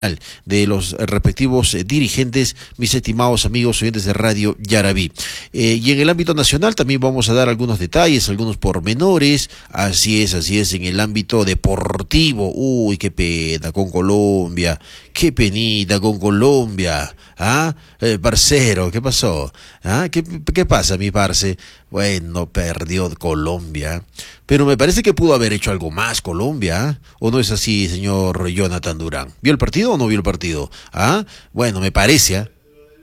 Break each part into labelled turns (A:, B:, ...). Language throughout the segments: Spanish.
A: de los respectivos dirigentes, mis estimados amigos oyentes de Radio Yarabí. Y en el ámbito nacional también vamos a dar algunos detalles, algunos pormenores. Así es, en el ámbito deportivo. Uy, qué pena con Colombia, qué penita con Colombia. ¿Ah? Parcero, ¿qué pasó? ¿Ah? ¿Qué pasa, mi parce? Bueno, perdió Colombia, pero me parece que pudo haber hecho algo más Colombia, ¿eh? ¿O no es así, señor Jonathan Durán? ¿Vio el partido o no vio el partido? ¿Ah? Bueno, me parece, ¿eh?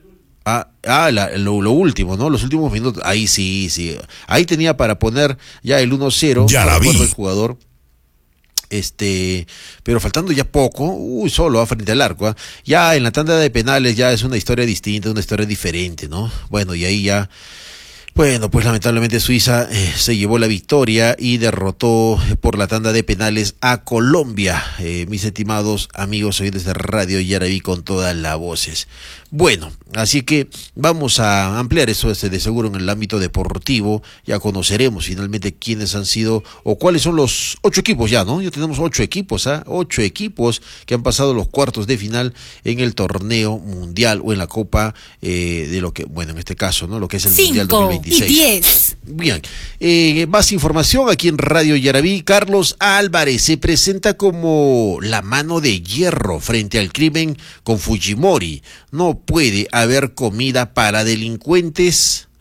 A: Lo último, ¿no? Los últimos minutos, ahí sí. Ahí tenía para poner ya el 1-0,
B: ya la vi.
A: El jugador. Pero faltando ya poco, solo frente al arco, ¿eh? Ya en la tanda de penales ya es una historia distinta, una historia diferente, ¿no? Bueno, y ahí ya, bueno, pues lamentablemente Suiza se llevó la victoria y derrotó por la tanda de penales a Colombia, mis estimados amigos oyentes de Radio Yarabí con todas las voces. Bueno, así que vamos a ampliar eso de seguro en el ámbito deportivo. Ya conoceremos finalmente quiénes han sido o cuáles son los 8 equipos ya, ¿no? Ya tenemos 8 equipos, 8 equipos que han pasado los cuartos de final en el torneo mundial o en la Copa de lo que, bueno, en este caso, ¿no? Lo que es el Mundial 2026.
C: 5 y 10.
A: Bien, más información aquí en Radio Yarabí. Carlos Álvarez se presenta como la mano de hierro frente al crimen con Fujimori. No puede haber comida para delincuentes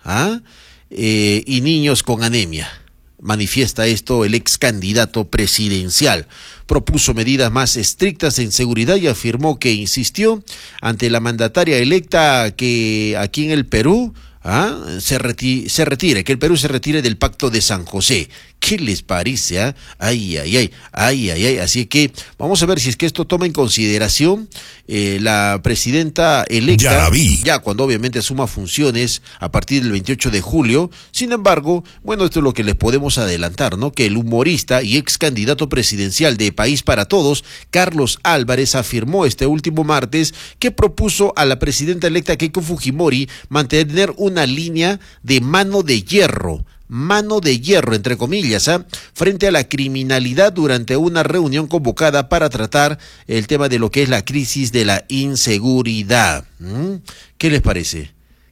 A: y niños con anemia. Manifiesta esto el ex candidato presidencial. Propuso medidas más estrictas en seguridad y afirmó que insistió ante la mandataria electa que aquí en el Perú se retire, que el Perú se retire del Pacto de San José. ¿Qué les parece? Ay. Así que vamos a ver si es que esto toma en consideración la presidenta electa, ya cuando obviamente asuma funciones a partir del 28 de julio. Sin embargo, bueno, esto es lo que les podemos adelantar, ¿no? Que el humorista y ex candidato presidencial de País para Todos, Carlos Álvarez, afirmó este último martes que propuso a la presidenta electa Keiko Fujimori mantener una línea de mano de hierro, entre comillas, frente a la criminalidad durante una reunión convocada para tratar el tema de lo que es la crisis de la inseguridad. ¿Qué les parece?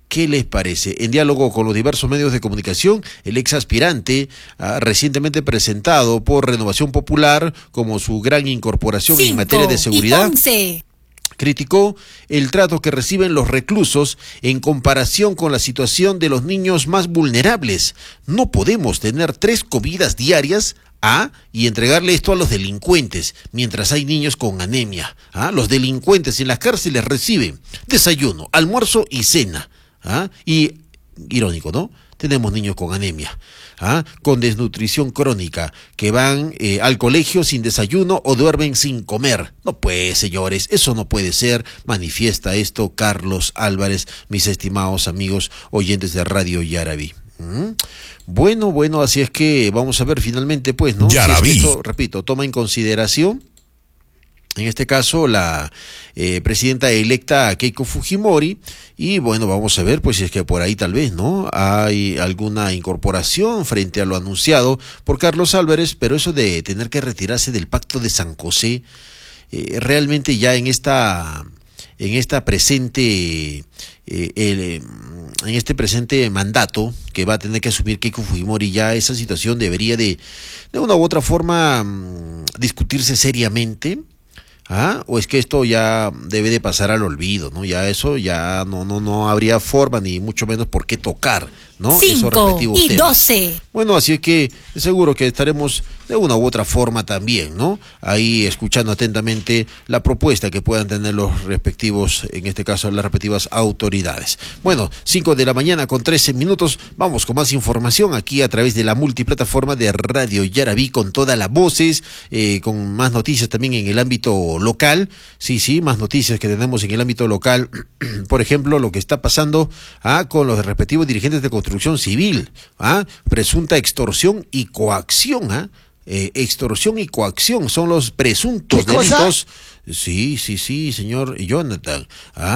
A: En diálogo con los diversos medios de comunicación, el ex aspirante, recientemente presentado por Renovación Popular como su gran incorporación en materia de seguridad, criticó el trato que reciben los reclusos en comparación con la situación de los niños más vulnerables. No podemos tener 3 comidas diarias y entregarle esto a los delincuentes, mientras hay niños con anemia. Los delincuentes en las cárceles reciben desayuno, almuerzo y cena. Y irónico, ¿no? Tenemos niños con anemia, con desnutrición crónica, que van al colegio sin desayuno o duermen sin comer. No puede, señores, eso no puede ser. Manifiesta esto Carlos Álvarez, mis estimados amigos oyentes de Radio Yarabí. Bueno, así es que vamos a ver finalmente, pues, ¿no?
B: Yarabí.
A: Si es que esto, repito, toma en consideración, en este caso, la presidenta electa Keiko Fujimori, y bueno, vamos a ver, pues, si es que por ahí tal vez, ¿no? Hay alguna incorporación frente a lo anunciado por Carlos Álvarez, pero eso de tener que retirarse del Pacto de San José, realmente ya en este presente mandato que va a tener que asumir Keiko Fujimori, ya esa situación debería de una u otra forma discutirse seriamente. ¿O es que esto ya debe de pasar al olvido, ¿no? Ya eso ya no habría forma ni mucho menos por qué tocar, ¿no?
C: 5 y 12.
A: Bueno, así es que seguro que estaremos de una u otra forma también, ¿no? Ahí escuchando atentamente la propuesta que puedan tener los respectivos, en este caso las respectivas autoridades. Bueno, 5 de la mañana con 13 minutos, vamos con más información aquí a través de la multiplataforma de Radio Yarabí con todas las voces, con más noticias también en el ámbito local. Sí, más noticias que tenemos en el ámbito local. Por ejemplo, lo que está pasando con los respectivos dirigentes de construcción civil, presunta extorsión y coacción, extorsión y coacción son los presuntos delitos. Sí, señor Jonathan.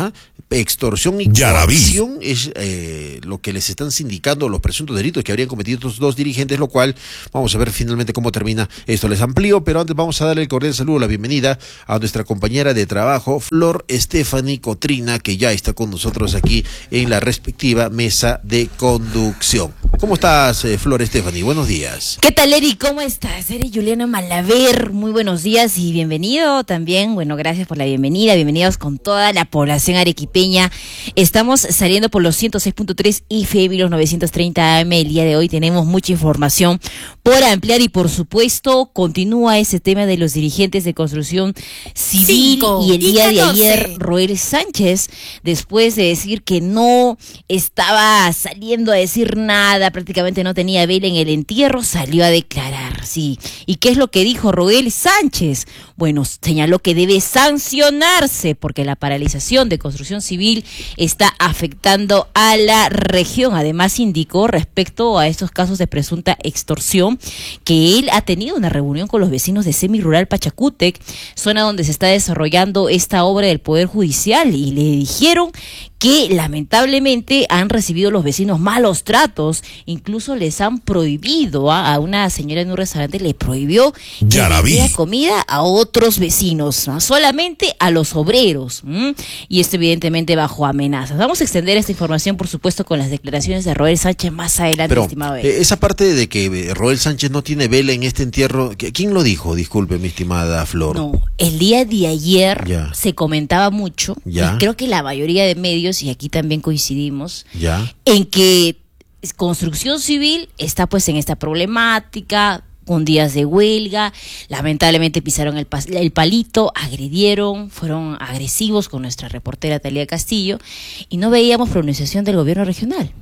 A: extorsión y coacción es lo que les están sindicando los presuntos delitos que habrían cometido estos dos dirigentes, lo cual vamos a ver finalmente cómo termina esto. Les amplío, pero antes vamos a darle el cordial saludo, la bienvenida a nuestra compañera de trabajo, Flor Stephanie Cotrina, que ya está con nosotros aquí en la respectiva mesa de conducción. ¿Cómo estás, Flor Stephanie? Buenos días.
C: ¿Qué tal, Eri? ¿Cómo estás? Eri Juliana Malaver, muy buenos días y bienvenido también. Bueno, gracias por la bienvenida. Bienvenidos con toda la población arequipeña. Estamos saliendo por los 106.3 FM y los 930 AM. El día de hoy tenemos mucha información por ampliar y, por supuesto, continúa ese tema de los dirigentes de construcción civil. Y el día de ayer, Roel Sánchez, después de decir que no estaba saliendo a decir nada, prácticamente no tenía vela en el entierro, salió a declarar, sí. ¿Y qué es lo que dijo Roel Sánchez? Bueno, señaló que debe sancionarse porque la paralización de construcción civil está afectando a la región. Además, indicó respecto a estos casos de presunta extorsión que él ha tenido una reunión con los vecinos de semirural Pachacútec, zona donde se está desarrollando esta obra del Poder Judicial, y le dijeron que lamentablemente han recibido los vecinos malos tratos, incluso les han prohibido, a una señora en un restaurante le prohibió que comida a otros vecinos, ¿no? Solamente a los obreros, y esto evidentemente bajo amenazas. Vamos a extender esta información, por supuesto, con las declaraciones de Roel Sánchez más adelante.
A: Pero,
C: estimado.
A: Esa parte de que Roel Sánchez no tiene vela en este entierro, ¿quién lo dijo? Disculpe, mi estimada Flor.
C: No, el día de ayer se comentaba mucho, y creo que la mayoría de medios, y aquí también coincidimos, en que construcción civil está pues en esta problemática, con días de huelga, lamentablemente pisaron el palito, agredieron, fueron agresivos con nuestra reportera Talía Castillo, y no veíamos pronunciación del gobierno regional.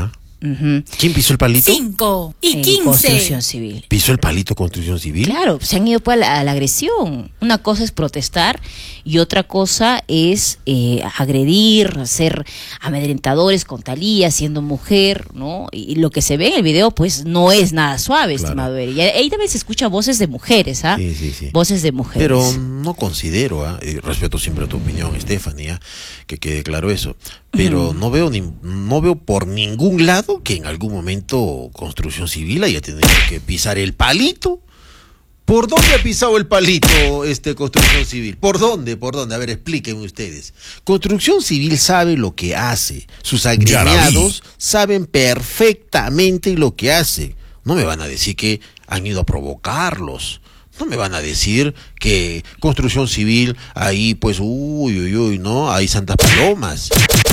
A: ¿Quién pisó el palito?
C: 5 y 15. Construcción civil.
A: ¿Pisó el palito construcción civil?
C: Claro, se han ido pues a la agresión. Una cosa es protestar y otra cosa es agredir, ser amedrentadores con Talía, siendo mujer, ¿no? Y lo que se ve en el video pues no es nada suave, estimado Eri. Y ahí también se escucha voces de mujeres,
A: Sí.
C: Voces de mujeres.
A: Pero no considero, respeto siempre tu opinión, Stephanie, que quede claro eso, pero no veo por ningún lado que en algún momento construcción civil haya tenido que pisar el palito. ¿Por dónde ha pisado el palito construcción civil? ¿Por dónde? A ver, explíquenme ustedes. Construcción civil sabe lo que hace. Sus agremiados saben perfectamente lo que hace. No me van a decir que han ido a provocarlos. No me van a decir que construcción civil ahí pues no, hay santas palomas.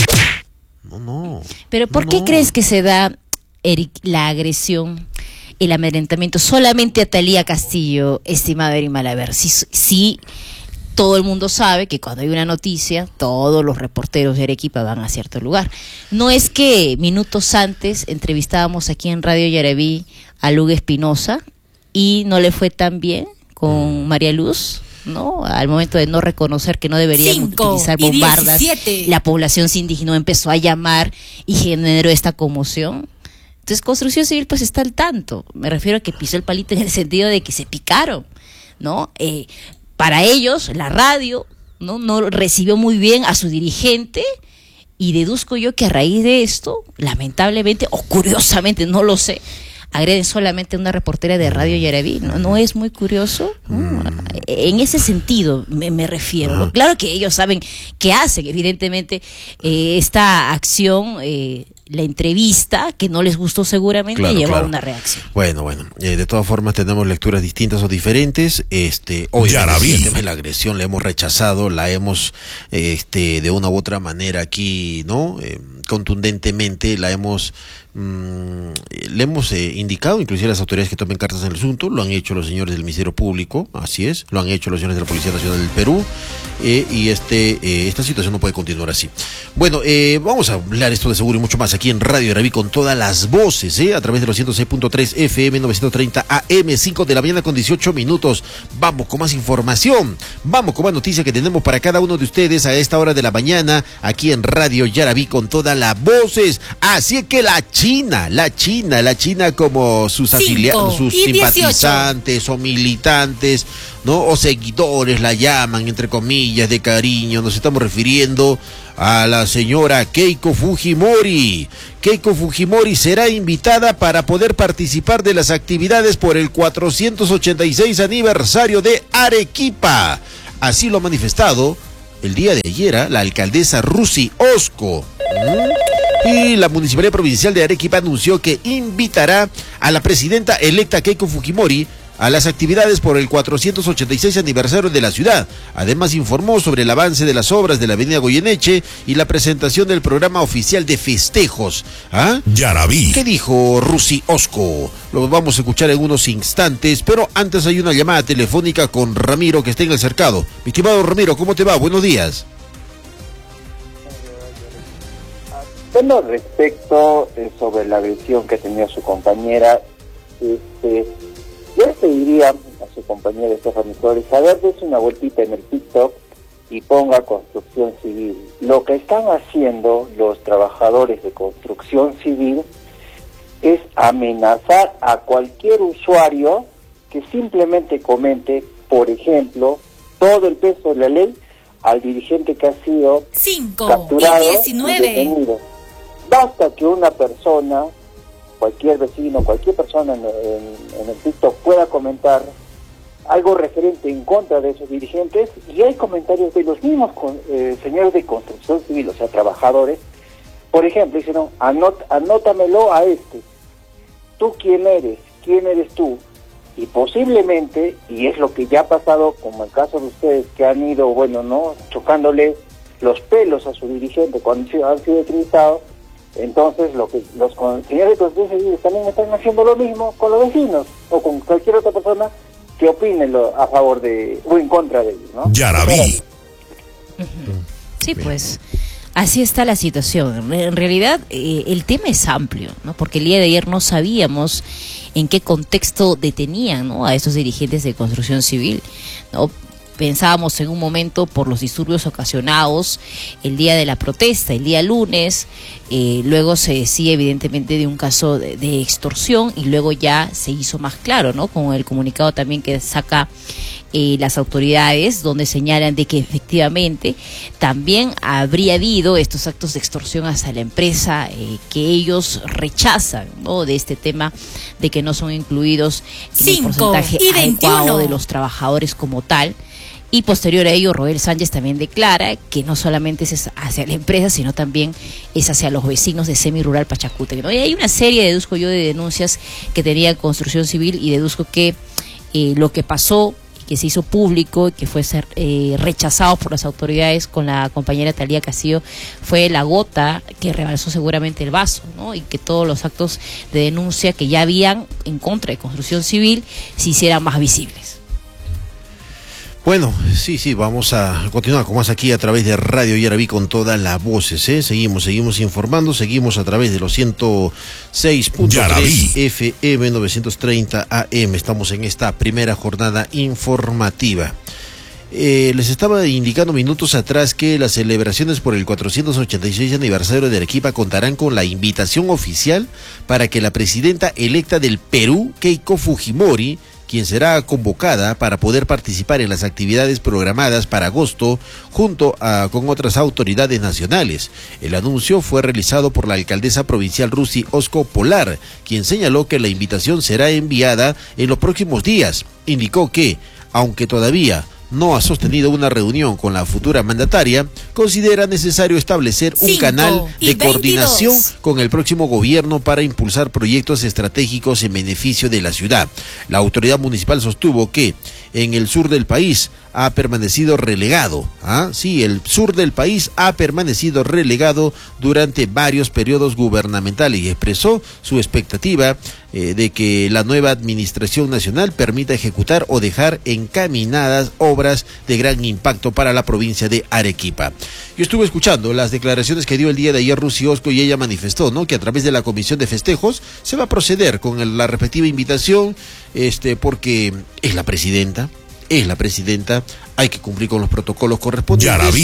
A: No.
C: Pero ¿por qué crees que se da, Eric, la agresión, el amedrentamiento solamente a Talía Castillo, estimado Eric Malaver? Sí, todo el mundo sabe que cuando hay una noticia, todos los reporteros de Arequipa van a cierto lugar. No es que minutos antes entrevistábamos aquí en Radio Yaraví a Luga Espinosa y no le fue tan bien con María Luz, ¿no? Al momento de no reconocer que no deberían utilizar bombardas, la población se indignó, empezó a llamar y generó esta conmoción. Entonces, construcción civil pues está al tanto. Me refiero a que pisó el palito en el sentido de que se picaron, ¿no? Para ellos, la radio no recibió muy bien a su dirigente, y deduzco yo que a raíz de esto, lamentablemente o curiosamente, no lo sé, agreden solamente a una reportera de Radio Yaraví. ¿No es muy curioso? En ese sentido me refiero. Claro que ellos saben qué hacen, evidentemente, esta acción, la entrevista, que no les gustó seguramente, llevó a una reacción.
A: Bueno, de todas formas tenemos lecturas distintas o diferentes. Obviamente el tema de la agresión la hemos rechazado, la hemos de una u otra manera aquí, ¿no? Contundentemente le hemos indicado, inclusive a las autoridades que tomen cartas en el asunto. Lo han hecho los señores del Ministerio Público, así es, lo han hecho los señores de la Policía Nacional del Perú, y esta situación no puede continuar así. Bueno, vamos a hablar esto de seguro y mucho más aquí en Radio Yaraví con todas las voces, a través de los 106.3 FM, 930 AM, 5 de la mañana con 18 minutos. Vamos con más información, vamos con más noticias que tenemos para cada uno de ustedes a esta hora de la mañana aquí en Radio Yaraví con todas las voces. Así es que la China como sus afiliados, sus simpatizantes o militantes, ¿no? O seguidores la llaman, entre comillas, de cariño. Nos estamos refiriendo a la señora Keiko Fujimori. Keiko Fujimori será invitada para poder participar de las actividades por el 486 aniversario de Arequipa. Así lo ha manifestado el día de ayer la alcaldesa Rusi Osco. Y la Municipalidad Provincial de Arequipa anunció que invitará a la presidenta electa Keiko Fujimori a las actividades por el 486 aniversario de la ciudad. Además informó sobre el avance de las obras de la avenida Goyeneche y la presentación del programa oficial de festejos.
B: Yaraví.
A: ¿Qué dijo Rusi Osco? Lo vamos a escuchar en unos instantes, pero antes hay una llamada telefónica con Ramiro que está en el cercado. Mi estimado Ramiro, ¿cómo te va? Buenos días.
D: Bueno, respecto sobre la agresión que tenía su compañera, yo le pediría a su compañera Stephanie Flores, a ver, dése una vueltita en el TikTok y ponga construcción civil. Lo que están haciendo los trabajadores de construcción civil es amenazar a cualquier usuario que simplemente comente, por ejemplo, todo el peso de la ley al dirigente que ha sido
E: 5
D: capturado
E: y
D: y
E: 19.
D: detenido. Basta que una persona, cualquier vecino, cualquier persona en el TikTok pueda comentar algo referente en contra de esos dirigentes, y hay comentarios de los mismos señores de construcción civil, o sea, trabajadores. Por ejemplo, dicen, no, anótamelo a este. ¿Tú quién eres? ¿Quién eres tú? Y posiblemente, y es lo que ya ha pasado, como el caso de ustedes, que han ido, bueno, ¿no?, chocándole los pelos a su dirigente cuando han sido entrevistados. Entonces, lo que los señores de construcción civil también están haciendo lo mismo con los vecinos o con cualquier otra persona que opine a favor de o en contra de ellos, ¿no?
B: Yaraví.
C: Sí, pues así está la situación. En realidad, el tema es amplio, ¿no? Porque el día de ayer no sabíamos en qué contexto detenían, ¿no?, a esos dirigentes de construcción civil, ¿no? Pensábamos en un momento por los disturbios ocasionados el día de la protesta, el día lunes, luego se decía evidentemente de un caso de extorsión y luego ya se hizo más claro, ¿no?, con el comunicado también que saca las autoridades, donde señalan de que efectivamente también habría habido estos actos de extorsión hacia la empresa que ellos rechazan, ¿no?, de este tema de que no son incluidos en el porcentaje adecuado de los trabajadores como tal. Y posterior a ello, Roel Sánchez también declara que no solamente es hacia la empresa, sino también es hacia los vecinos de semirural Pachacútec, ¿no? Y hay una serie, deduzco yo, de denuncias que tenía Construcción Civil, y deduzco que lo que pasó, que se hizo público y que fue rechazado por las autoridades con la compañera Talía Castillo, fue la gota que rebalsó seguramente el vaso, ¿no? Y que todos los actos de denuncia que ya habían en contra de Construcción Civil se hicieran más visibles.
A: Bueno, sí, vamos a continuar con más aquí a través de Radio Yaraví con todas las voces, ¿eh? Seguimos informando, seguimos a través de los 106.3 FM 930 AM. Estamos en esta primera jornada informativa. Les estaba indicando minutos atrás que las celebraciones por el 486 aniversario de Arequipa contarán con la invitación oficial para que la presidenta electa del Perú, Keiko Fujimori, quien será convocada para poder participar en las actividades programadas para agosto junto con otras autoridades nacionales. El anuncio fue realizado por la alcaldesa provincial Rusi Osco Polar, quien señaló que la invitación será enviada en los próximos días. Indicó que, aunque todavía no ha sostenido una reunión con la futura mandataria, considera necesario establecer un canal de coordinación con el próximo gobierno para impulsar proyectos estratégicos en beneficio de la ciudad. La autoridad municipal sostuvo que en el sur del país ha permanecido relegado. Sí, el sur del país ha permanecido relegado durante varios periodos gubernamentales y expresó su expectativa de que la nueva administración nacional permita ejecutar o dejar encaminadas obras de gran impacto para la provincia de Arequipa. Yo estuve escuchando las declaraciones que dio el día de ayer Rusi Osco y ella manifestó, ¿no?, que a través de la comisión de festejos se va a proceder con la respectiva invitación, porque es la presidenta, hay que cumplir con los protocolos correspondientes.
B: Yaraví.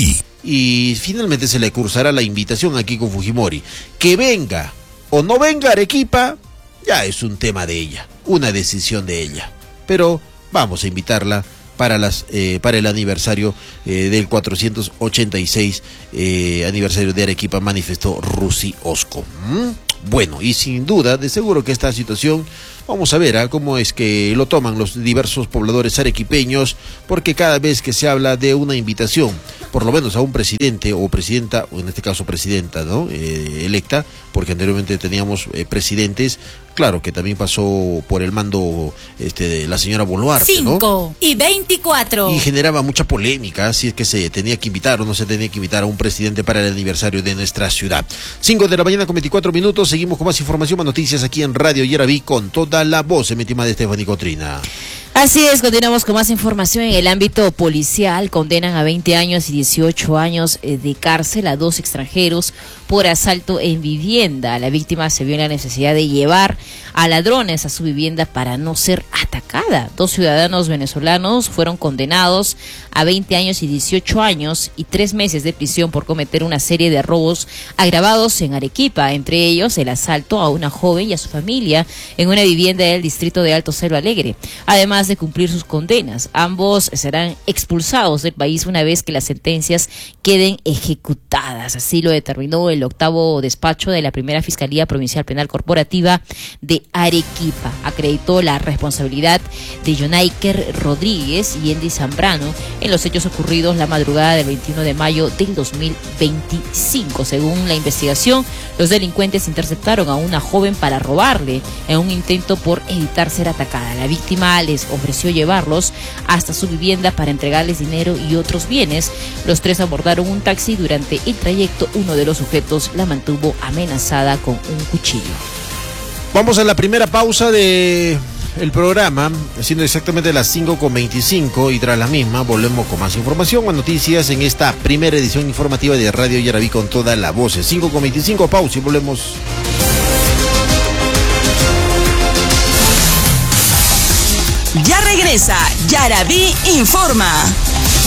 A: y finalmente se le cursará la invitación aquí con Fujimori. Que venga o no venga Arequipa, ya es un tema de ella, una decisión de ella. Pero vamos a invitarla para el aniversario del 486 aniversario de Arequipa, manifestó Rusi Osco. Bueno, y sin duda, de seguro que esta situación, vamos a ver cómo es que lo toman los diversos pobladores arequipeños, porque cada vez que se habla de una invitación, por lo menos a un presidente o presidenta, o en este caso presidenta, ¿no? Electa, porque anteriormente teníamos presidentes, claro que también pasó por el mando de la señora Boluarte,
C: 5:24.
A: Y generaba mucha polémica si es que se tenía que invitar o no se tenía que invitar a un presidente para el aniversario de nuestra ciudad. 5 de la mañana con 24 minutos, seguimos con más información, más noticias aquí en Radio Yaraví con toda la voz emitima de Stephanie Cotrina.
C: Así es, continuamos con más información en el ámbito policial. Condenan a 20 años y 18 años de cárcel a 2 extranjeros por asalto en vivienda. La víctima se vio en la necesidad de llevar a ladrones a su vivienda para no ser atacada. 2 ciudadanos venezolanos fueron condenados a 20 años y 18 años y 3 meses de prisión por cometer una serie de robos agravados en Arequipa, entre ellos el asalto a una joven y a su familia en una vivienda del distrito de Alto Cerro Alegre. Además de cumplir sus condenas, ambos serán expulsados del país una vez que las sentencias queden ejecutadas. Así lo determinó el 8º despacho de la Primera Fiscalía Provincial Penal Corporativa de Arequipa. Acreditó la responsabilidad de Jonaiker Rodríguez y Andy Zambrano en los hechos ocurridos la madrugada del 21 de mayo del 2025. Según la investigación, los delincuentes interceptaron a una joven para robarle en un intento por evitar ser atacada. La víctima les ofreció llevarlos hasta su vivienda para entregarles dinero y otros bienes. Los 3 abordaron un taxi. Durante el trayecto, uno de los sujetos la mantuvo amenazada con un cuchillo.
A: Vamos a la primera pausa de el programa, siendo exactamente las 5:25, y tras la misma volvemos con más información o noticias en esta primera edición informativa de Radio Yaraví con toda la voz. 5:25, pausa y volvemos.
B: Ya regresa Yaraví Informa.